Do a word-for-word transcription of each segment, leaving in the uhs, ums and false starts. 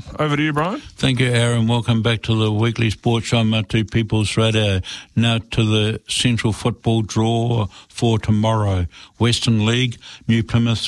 Over to you, Brian. Thank you, Aaron. Welcome back to the weekly sports show, Matu People's Radio. Now to the Central Football draw for tomorrow. Western League, New Plymouth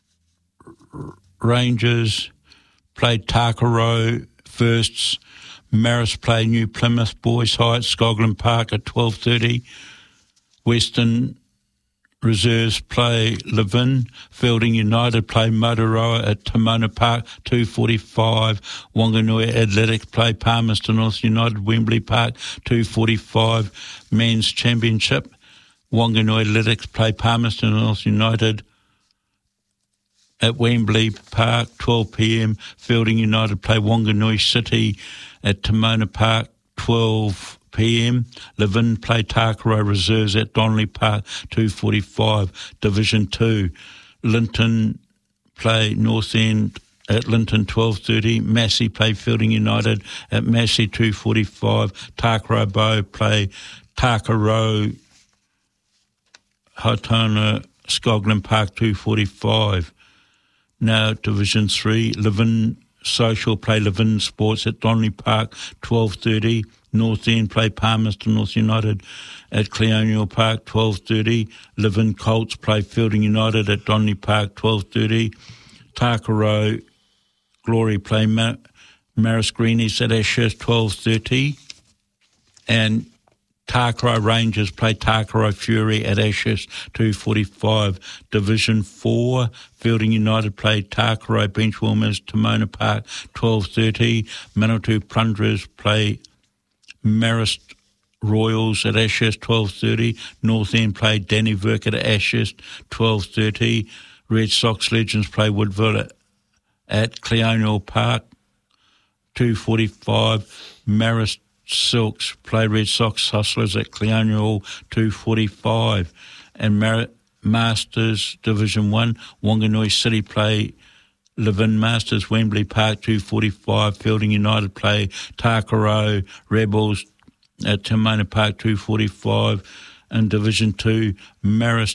Rangers played Takaro firsts. Marist play New Plymouth Boys High at Skoglin Park at twelve thirty. Western Reserves play Levin. Fielding United play Motoroa at Timona Park, two forty-five. Wanganui Athletics play Palmerston North United, Wembley Park, two forty-five. Men's Championship, Wanganui Athletics play Palmerston North United at Wembley Park, twelve p.m. Fielding United play Wanganui City at Timona Park, twelve p.m. Levin play Takaro Reserves at Donnelly Park, two forty-five. Division two, Linton play North End at Linton, twelve thirty. Massey play Fielding United at Massey, two forty-five. Takaro Bow play Takaro Hautona Skoglin Park, two forty-five. Now Division three, Levin Social play Levin Sports at Donnelly Park, twelve thirty. North End play Palmerston North United at Cleonial Park, twelve thirty. Levin Colts play Fielding United at Donnelly Park, twelve thirty. Takaro Glory play Mar- Marist Greenies at Ashurst, twelve thirty. And Takaro Rangers play Takaro Fury at Ashurst, two forty-five. Division four, Fielding United play Takaro Benchwarmers, Timona Park, twelve thirty. Manawatu Plunderers play Marist Royals at Ashurst, twelve thirty. North End play Danny Verk at Ashurst, twelve thirty. Red Sox Legends play Woodville at, at Cleonial Park, two forty-five. Marist Silks play Red Sox Hustlers at Cleonial, two forty-five. And Mar- Masters Division one, Wanganui City play Levin Masters, Wembley Park, two forty-five. Fielding United play Takaro Rebels at Timona Park, two forty-five. And Division two, Marist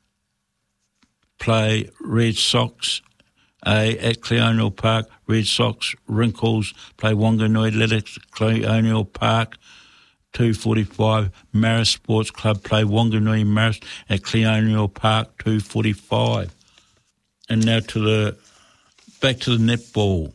play Red Sox A at Cleonial Park. Red Sox Wrinkles play Wanganui Athletics, Cleonial Park, two forty-five. Marist Sports Club play Wanganui Marist at Cleonial Park, two forty-five. And now to the back to the netball.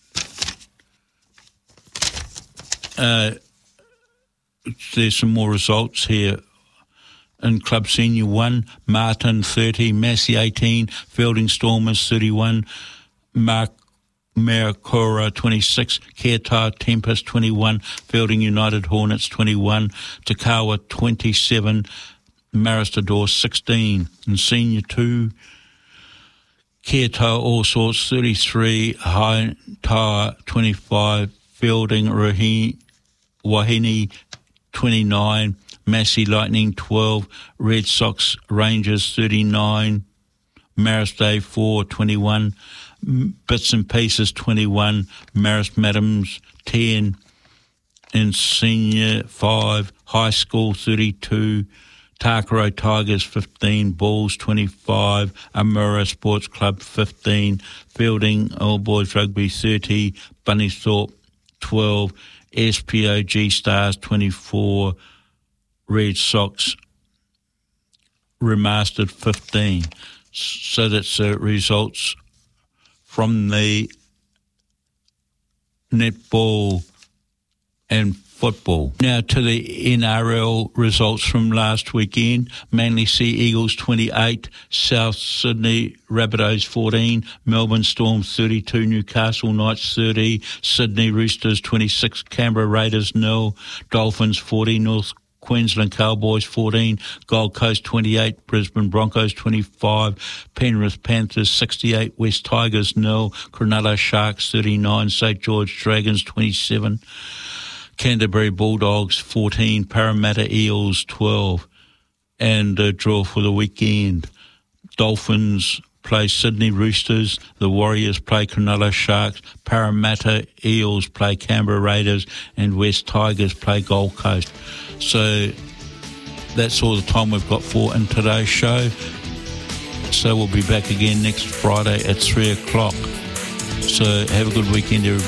Uh, there's some more results here. In Club Senior one, Martin thirty, Massey eighteen, Fielding Stormers thirty-one, Mark Maricora twenty-six, Kertar Tempest twenty-one, Fielding United Hornets twenty-one, Takawa twenty-seven, Maristador sixteen. In Senior two, Kertar All Sorts thirty-three, High Tower twenty-five, Fielding Rahi, Wahine twenty-nine, Massey Lightning twelve, Red Sox Rangers thirty-nine, Marist Day four twenty-one, Bits and Pieces twenty-one, Marist Madams ten, in Senior five, High School thirty-two, Takaro Tigers fifteen, Bulls twenty-five, Amura Sports Club fifteen, Fielding All Boys Rugby thirty, Bunnythorpe twelve, S P O G Stars twenty-four, Red Sox Remastered fifteen. So that's the results from the netball and football. Now to the N R L results from last weekend. Manly Sea Eagles twenty-eight, South Sydney Rabbitohs fourteen, Melbourne Storm thirty-two, Newcastle Knights thirty, Sydney Roosters twenty-six, Canberra Raiders nil, Dolphins forty, North Queensland Cowboys fourteen, Gold Coast twenty-eight, Brisbane Broncos twenty-five, Penrith Panthers sixty-eight, West Tigers nil, Cronulla Sharks thirty-nine, St George Dragons twenty-seven, Canterbury Bulldogs fourteen, Parramatta Eels twelve. And a draw for the weekend. Dolphins play Sydney Roosters, the Warriors play Cronulla Sharks, Parramatta Eels play Canberra Raiders, and West Tigers play Gold Coast. So that's all the time we've got for in today's show. So we'll be back again next Friday at three o'clock. So have a good weekend, everybody.